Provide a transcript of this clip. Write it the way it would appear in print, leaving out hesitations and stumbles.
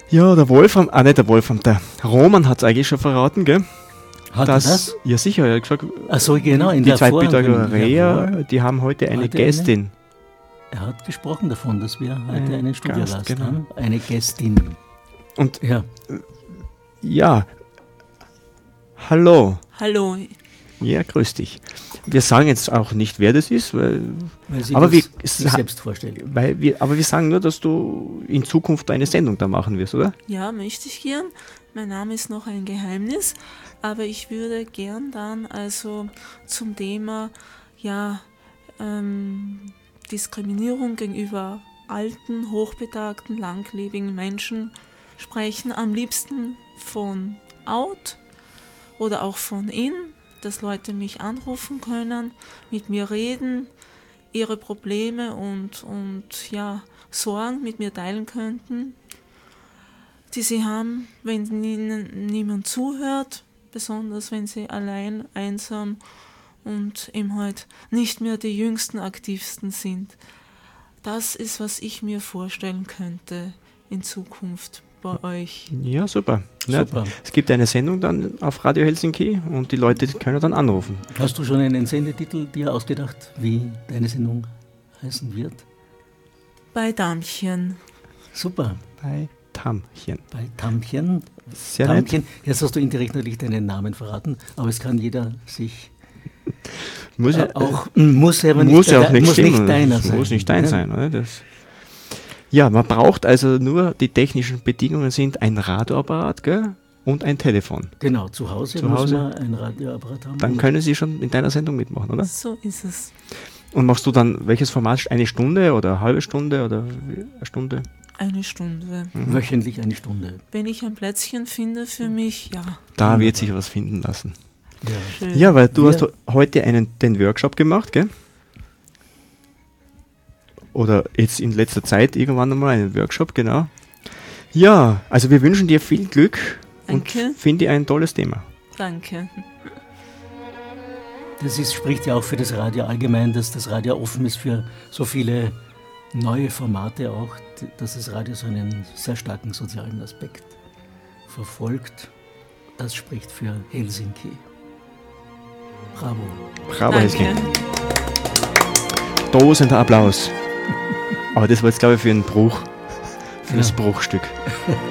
Ja, der Wolfram, nicht der Wolfram, der Roman hat es eigentlich schon verraten, gell? Hat er das? Ja, sicher, er hat gesagt, Ach so, genau, in die der zwei Vorangehenden- Pythagoreer, Jawohl. die haben heute eine Heute Gästin. Er hat gesprochen davon, dass wir heute Einen einen Studiogast Gast, genau. haben. Eine Gästin. Und Ja, ja, hallo, Hallo, ja, grüß dich. Wir sagen jetzt auch nicht, wer das ist, weil weil Sie Aber das wie- sich selbst vorstellen. aber wir sagen nur, dass du in Zukunft eine Sendung da machen wirst, oder? ja, möchte ich gern. Mein Name ist noch ein Geheimnis, aber ich würde gern dann also zum Thema ja, Diskriminierung gegenüber alten, hochbetagten, langlebigen Menschen sprechen. Am liebsten von out oder auch von in, dass Leute mich anrufen können, mit mir reden, ihre Probleme und ja, Sorgen mit mir teilen könnten, die sie haben, wenn ihnen niemand zuhört, besonders wenn sie allein, einsam und eben halt nicht mehr die jüngsten, aktivsten sind. Das ist, was ich mir vorstellen könnte in Zukunft bei euch. Ja, super. Ja, Super. es gibt eine Sendung dann auf Radio Helsinki und die Leute können dann anrufen. Hast du schon einen Sendetitel dir ausgedacht, wie deine Sendung heißen wird? Bei Damchen. Super. Bei Tamchen. Bei Tamchen. Sehr nett. Tamchen. Jetzt hast du indirekt natürlich deinen Namen verraten, aber es kann jeder sich Muss ja muss aber nicht, muss ja auch nicht muss stimmen. nicht deiner Das sein. muss nicht dein Ja. sein, oder? Ja, man braucht also nur, die technischen Bedingungen sind ein Radioapparat, gell? Und ein Telefon. Genau, zu Hause Zu muss Hause. man ein Radioapparat haben. Dann und- können Sie schon in deiner Sendung mitmachen, oder? So ist es. Und machst du dann welches Format? Eine Stunde oder eine halbe Stunde oder eine Stunde? Eine Stunde. wöchentlich eine Stunde. Wenn ich ein Plätzchen finde für mich, ja, Da wird sich was finden lassen. Ja. schön. Ja, weil du Wir- hast heute den Workshop gemacht, gell? Oder jetzt in letzter Zeit irgendwann einmal einen Workshop, genau. Ja, also wir wünschen dir viel Glück Danke. und finde ein tolles Thema. Danke. Spricht ja auch für das Radio allgemein, dass das Radio offen ist für so viele neue Formate auch, dass das Radio so einen sehr starken sozialen Aspekt verfolgt. Das spricht für Helsinki. Bravo. Bravo, Danke. Helsinki. Tosender Applaus. Aber das war jetzt, glaube ich, für einen Bruch, für das Ja. Bruchstück.